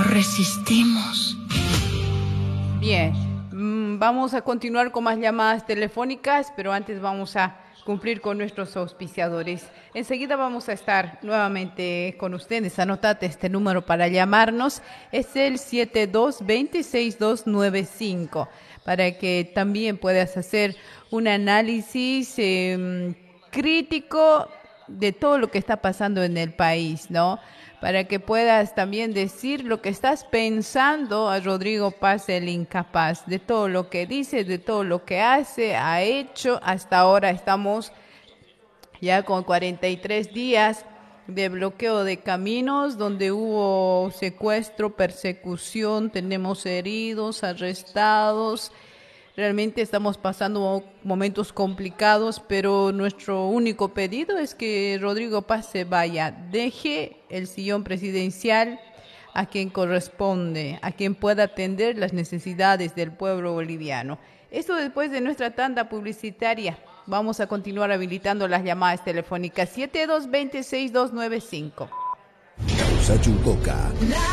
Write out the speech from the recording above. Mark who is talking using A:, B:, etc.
A: resistimos.
B: Bien, vamos a continuar con más llamadas telefónicas, pero antes vamos a cumplir con nuestros auspiciadores. Enseguida vamos a estar nuevamente con ustedes. Anotate este número para llamarnos. Es el 7220-6295, para que también puedas hacer un análisis crítico de todo lo que está pasando en el país, ¿no? Para que puedas también decir lo que estás pensando a Rodrigo Paz, el incapaz, de todo lo que dice, de todo lo que hace, ha hecho. Hasta ahora estamos ya con 43 días de bloqueo de caminos, donde hubo secuestro, persecución, tenemos heridos, arrestados. Realmente estamos pasando momentos complicados, pero nuestro único pedido es que Rodrigo Paz se vaya, deje el sillón presidencial a quien corresponde, a quien pueda atender las necesidades del pueblo boliviano. Esto después de nuestra tanda publicitaria. Vamos a continuar habilitando las llamadas telefónicas 7220-6295.
C: Causa Chucoca.